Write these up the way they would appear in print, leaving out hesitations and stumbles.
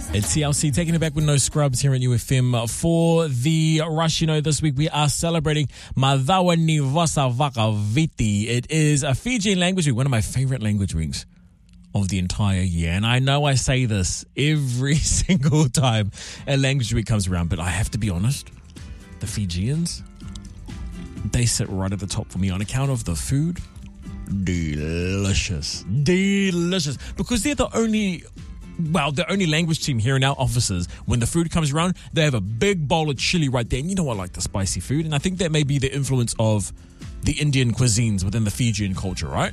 It's TLC taking it back with no scrubs here at UFM. For the rush, this week we are celebrating Madawa ni Vosa Vakaviti. It is a Fijian language week, one of my favorite language weeks of the entire year. And I know I say this every single time a language week comes around, but I have to be honest, the Fijians, they sit right at the top for me on account of the food. Delicious. Because they're the only language team here in our offices. When the food comes around, they have a big bowl of chili right there. And I like the spicy food. And I think that may be the influence of the Indian cuisines within the Fijian culture, right?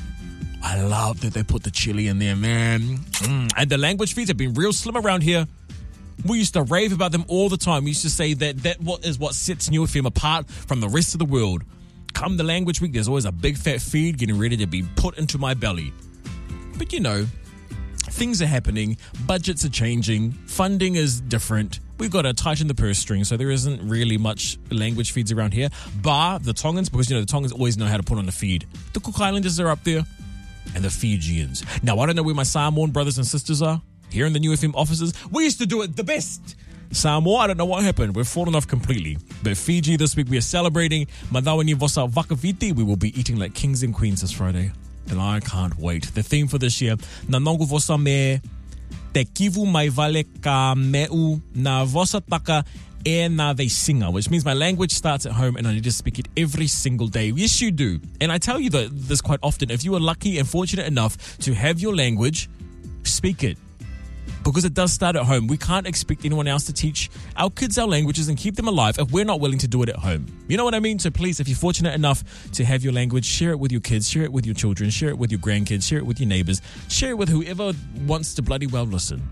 I love that they put the chili in there, man. And the language feeds have been real slim around here. We used to rave about them all the time. We used to say that is what sets New FM apart from the rest of the world. Come the language week, there's always a big fat feed getting ready to be put into my belly. But things are happening, budgets are changing, funding is different. We've got to tighten the purse string, so there isn't really much language feeds around here. Bar the Tongans, because the Tongans always know how to put on a feed. The Cook Islanders are up there, and the Fijians. Now, I don't know where my Samoan brothers and sisters are. Here in the New FM offices, we used to do it the best. Samoa, I don't know what happened. We've fallen off completely. But Fiji, this week we are celebrating Madawa ni Vosa Vakaviti. We will be eating like kings and queens this Friday. And I can't wait. The theme for this year, Na nongo vosa me te kivu mai vale ka meu na vosa taka e na veisinga, which means my language starts at home and I need to speak it every single day. Yes, you do. And I tell you this quite often. If you are lucky and fortunate enough to have your language, speak it. Because it does start at home. We can't expect anyone else to teach our kids our languages and keep them alive if we're not willing to do it at home. You know what I mean? So please, if you're fortunate enough to have your language, share it with your kids, share it with your children, share it with your grandkids, share it with your neighbors, share it with whoever wants to bloody well listen.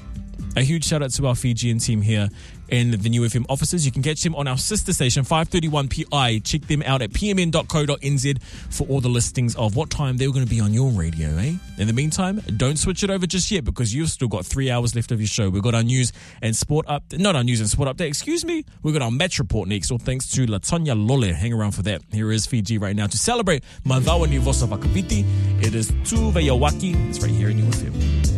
A huge shout out to our Fijian team here in the New FM offices. You can catch them on our sister station, 531 PI. Check them out at pmn.co.nz for all the listings of what time they're going to be on your radio, eh? In the meantime, don't switch it over just yet because you've still got 3 hours left of your show. We've got our news and sport update. Not our news and sport update, excuse me. We've got our match report next. All thanks to Latonya Lole. Hang around for that. Here is Fiji right now to celebrate Madawa ni Vosa Vakaviti. It is Tu Veiawaki. It's right here in New FM.